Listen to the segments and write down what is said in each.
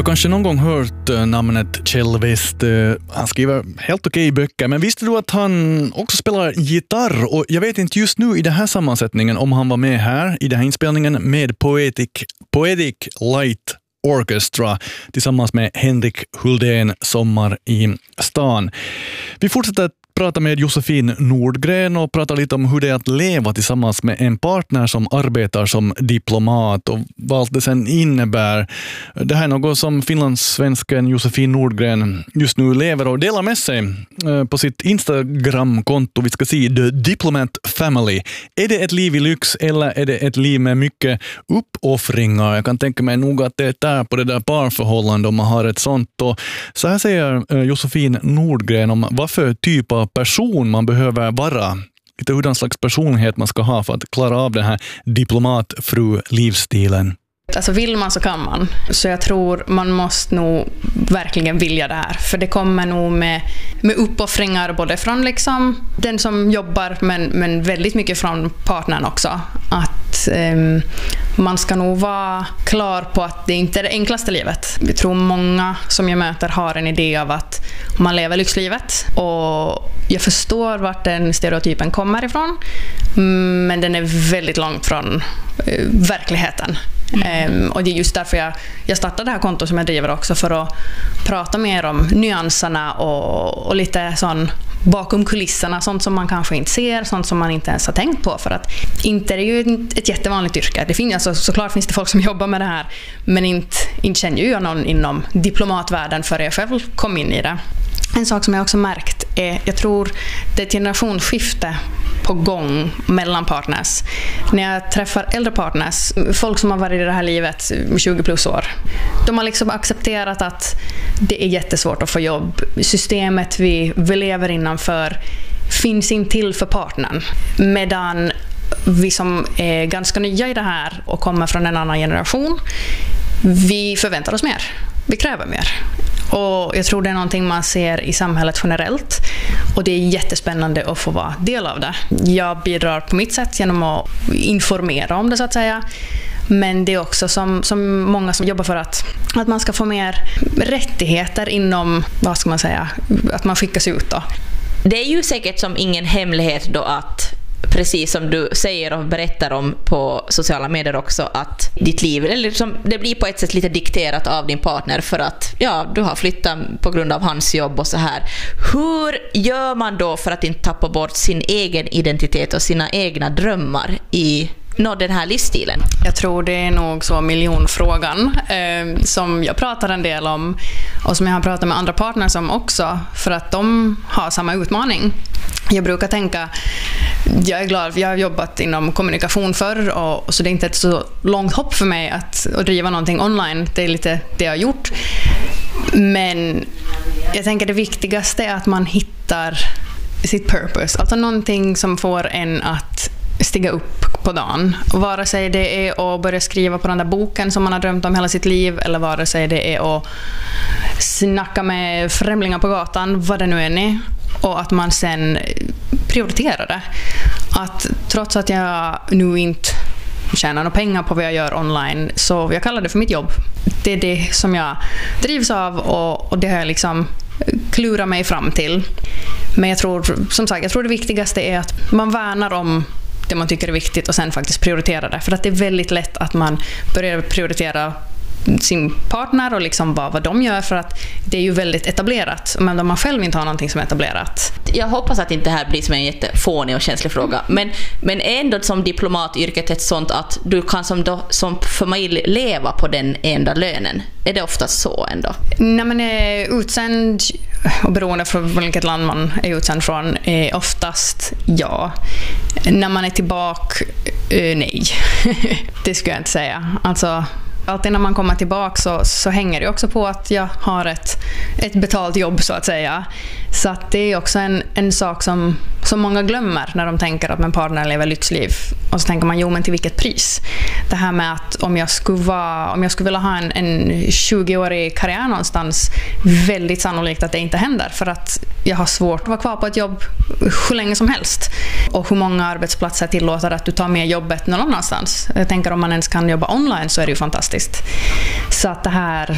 har kanske någon gång hört namnet Kjell West. Han skriver helt okej böcker, men visste du att han också spelar gitarr? Och jag vet inte just nu i den här sammansättningen om han var med här i den här inspelningen med Poetic Light Orchestra tillsammans med Henrik Huldén, Sommar i stan. Vi fortsätter prata med Josefin Nordgren och prata lite om hur det är att leva tillsammans med en partner som arbetar som diplomat och vad allt det sen innebär. Det här är något som finlandssvensken Josefin Nordgren just nu lever och delar med sig på sitt Instagram-konto. Vi ska se The Diplomat Family. Är det ett liv i lyx eller är det ett liv med mycket uppoffringar? Jag kan tänka mig nog att det är där på det där parförhållande om man har ett sånt. Och så här säger Josefin Nordgren om vad för typ av person man behöver vara. Lite hurdan slags personlighet man ska ha för att klara av den här diplomatfru-livsstilen. Alltså vill man så kan man. Så jag tror man måste nog verkligen vilja det här. För det kommer nog med uppoffringar både från liksom den som jobbar men väldigt mycket från partnern också. Att man ska nog vara klar på att det inte är det enklaste livet. Jag tror många som jag möter har en idé av att man lever lyxlivet. Och jag förstår vart den stereotypen kommer ifrån. Men den är väldigt långt från verkligheten. Och det är just därför jag startade det här kontot som jag driver också, för att prata mer om nyanserna och lite sån bakom kulisserna, sånt som man kanske inte ser, sånt som man inte ens har tänkt på, för att inte är det ju ett jättevanligt yrke. Det finns alltså, såklart finns det folk som jobbar med det här, men inte känner ju jag någon inom diplomatvärlden för jag själv kom in i det. En sak som jag också märkt är, jag tror det är ett generationsskifte på gång mellan partners. När jag träffar äldre partners, folk som har varit i det här livet 20 plus år, de har liksom accepterat att det är jättesvårt att få jobb. Systemet vi lever innanför finns inte till för partnern. Medan vi som är ganska nya i det här och kommer från en annan generation, vi förväntar oss mer. Vi kräver mer. Och jag tror det är någonting man ser i samhället generellt. Och det är jättespännande att få vara del av det. Jag bidrar på mitt sätt genom att informera om det så att säga. Men det är också som många som jobbar för att man ska få mer rättigheter inom, vad ska man säga, att man skickas ut då. Det är ju säkert som ingen hemlighet då att, precis som du säger och berättar om på sociala medier också, att ditt liv, eller som det blir på ett sätt lite dikterat av din partner för att du har flyttat på grund av hans jobb och så här. Hur gör man då för att inte tappa bort sin egen identitet och sina egna drömmar i den här livsstilen? Jag tror det är nog så miljonfrågan som jag pratar en del om och som jag har pratat med andra partners om också, för att de har samma utmaning. Jag brukar tänka, jag är glad, jag har jobbat inom kommunikation förr och så det är inte ett så långt hopp för mig att driva någonting online. Det är lite det jag har gjort. Men jag tänker det viktigaste är att man hittar sitt purpose. Alltså någonting som får en att stiga upp på dagen. Vare sig det är att börja skriva på den där boken som man har drömt om hela sitt liv, eller vare sig det är att snacka med främlingar på gatan, vad det nu är, och att man sen prioriterar det. Att trots att jag nu inte tjänar några pengar på vad jag gör online, så jag kallar det för mitt jobb. Det är det som jag drivs av och det har jag liksom klurat mig fram till. Men jag tror det viktigaste är att man värnar om det man tycker är viktigt och sen faktiskt prioritera det. För att det är väldigt lätt att man börjar prioritera sin partner och liksom vad de gör, för att det är ju väldigt etablerat, men om man själv inte har någonting som är etablerat. Jag hoppas att inte det här blir som en jättefånig och känslig fråga, men ändå som diplomatyrket ett sånt att du kan som familj leva på den enda lönen. Är det oftast så ändå? När man är utsänd och beroende från vilket land man är utsänd från är oftast ja. När man är tillbaka, nej. Det skulle jag inte säga. Alltså alltid när man kommer tillbaka så hänger det också på att jag har ett betalt jobb så att säga. Så att det är också en sak som många glömmer när de tänker att min partner lever lyxliv. Och så tänker man, men till vilket pris? Det här med att om jag skulle vilja ha en 20-årig karriär någonstans, väldigt sannolikt att det inte händer, för att jag har svårt att vara kvar på ett jobb hur länge som helst. Och hur många arbetsplatser tillåter att du tar med jobbet någon annanstans. Jag tänker om man ens kan jobba online så är det ju fantastiskt. Så att det här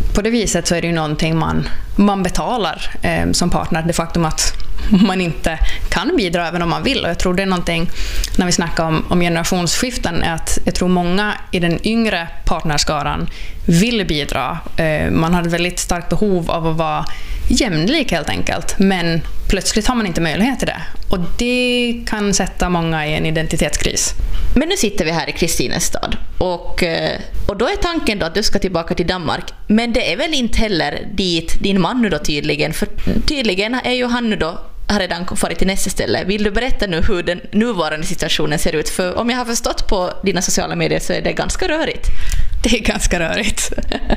på det viset så är det ju någonting man betalar som partner. Det faktum att man inte kan bidra även om man vill. Och jag tror det är någonting, när vi snackar om generationsskiften, är att jag tror många i den yngre partnerskaran vill bidra. Man har ett väldigt starkt behov av att vara jämlik helt enkelt. Men plötsligt har man inte möjlighet till det. Och det kan sätta många i en identitetskris. Men nu sitter vi här i Kristinestad och då är tanken då att du ska tillbaka till Danmark. Men det är väl inte heller dit din man nu då tydligen. För tydligen är ju han nu då har redan farit till nästa ställe. Vill du berätta nu hur den nuvarande situationen ser ut? För om jag har förstått på dina sociala medier så är det ganska rörigt. Det är ganska rörigt.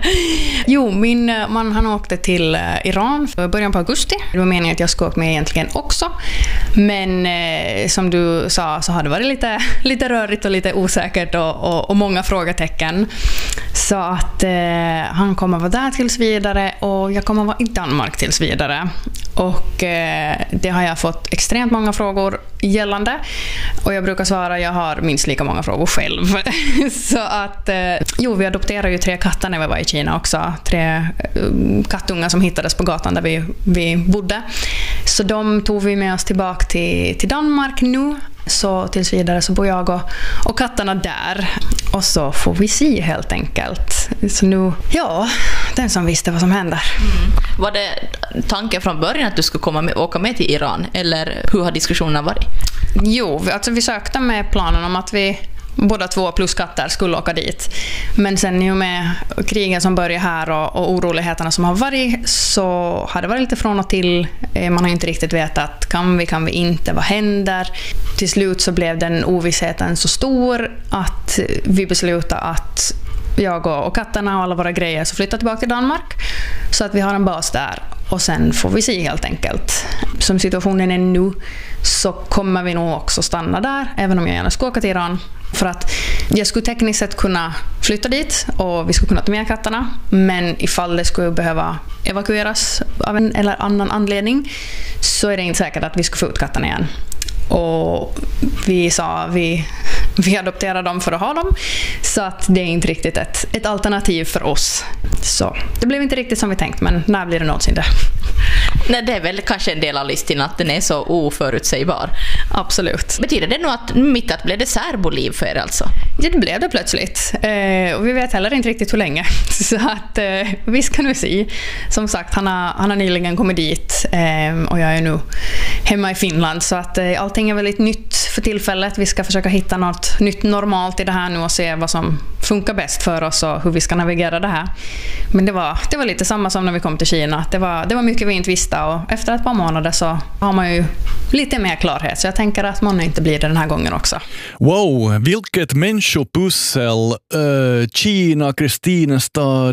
Jo, min man han åkte till Iran i början på augusti. Det var meningen att jag skulle åka med egentligen också. Men som du sa så har det varit lite rörigt och lite osäkert och många frågetecken. Så att han kommer vara där tills vidare och jag kommer vara i Danmark tills vidare. Och det har jag fått extremt många frågor gällande. Och jag brukar svara jag har minst lika många frågor själv. Så att vi adopterade ju 3 katter när vi var i Kina också. 3 kattungar som hittades på gatan där vi bodde. Så de tog vi med oss tillbaka till Danmark nu. Så tills vidare så bor jag och katterna där. Och så får vi se helt enkelt. Så nu, den som visste vad som händer. Var det tanken från början att du skulle åka med till Iran? Eller hur har diskussionerna varit? Jo, alltså vi sökte med planen om att vi båda 2 plus katter skulle åka dit. Men sen ju med krigen som börjar här och oroligheterna som har varit så har det varit lite från och till. Man har inte riktigt vetat, kan vi inte, vad händer? Till slut så blev den ovissheten så stor att vi beslutade att jag och katterna och alla våra grejer så flyttar tillbaka till Danmark så att vi har en bas där. Och sen får vi se helt enkelt. Som situationen är nu så kommer vi nog också stanna där, även om jag gärna ska åka till Iran. För att jag skulle tekniskt sett kunna flytta dit och vi skulle kunna ta med katterna. Men ifall det skulle behöva evakueras av en eller annan anledning så är det inte säkert att vi ska få ut katterna igen. Och vi sa vi adopterar dem för att ha dem. Så att det är inte riktigt ett alternativ för oss. Så det blev inte riktigt som vi tänkt, men när blir det någonsin det? Nej, det är väl kanske en del av listan att den är så oförutsägbar. Absolut. Betyder det nog att mitt att blev det särboliv för er alltså? Ja, det blev det plötsligt. Och vi vet heller inte riktigt hur länge. Så att vi ska nu se. Som sagt, han har nyligen kommit dit och jag är nu hemma i Finland. Så att allting är väldigt nytt för tillfället. Vi ska försöka hitta något nytt normalt i det här nu och se vad som funkar bäst för oss och hur vi ska navigera det här. Men det var lite samma som när vi kom till Kina. Det var mycket vi inte visste och efter ett par månader så har man ju lite mer klarhet. Så jag tänker att man inte blir det den här gången också. Wow, vilket människopussel. Kina, Kristinestad,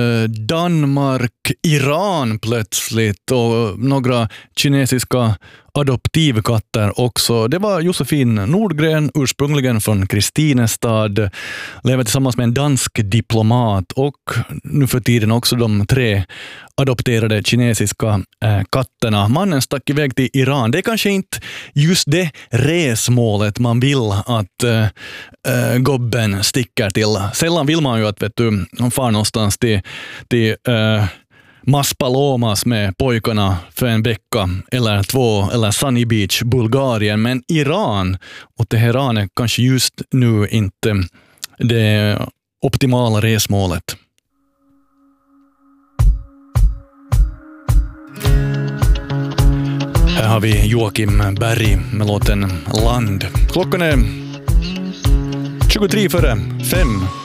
Danmark, Iran plötsligt och några kinesiska adoptivkatter också. Det var Josefin Nordgren, ursprungligen från Kristinestad, lever tillsammans med en dansk diplomat och nu för tiden också de 3 adopterade kinesiska katterna. Mannen stack iväg till Iran. Det är kanske inte just det resmålet man vill att gobben sticker till. Sällan vill man ju att man far någonstans till Maspalomas med pojkarna för en vecka eller 2 eller Sunny Beach, Bulgarien. Men Iran och Teheran är kanske just nu inte det optimala resmålet. Här har vi Joakim Berg med låten Land. Klockan är 23:05.